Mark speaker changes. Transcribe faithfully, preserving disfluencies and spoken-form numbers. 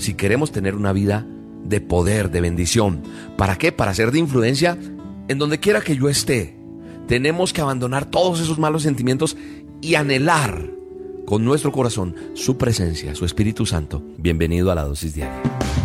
Speaker 1: si queremos tener una vida de poder, de bendición. ¿Para qué? Para ser de influencia en donde quiera que yo esté. Tenemos que abandonar todos esos malos sentimientos y anhelar con nuestro corazón su presencia, su Espíritu Santo. Bienvenido a la Dosis Diaria.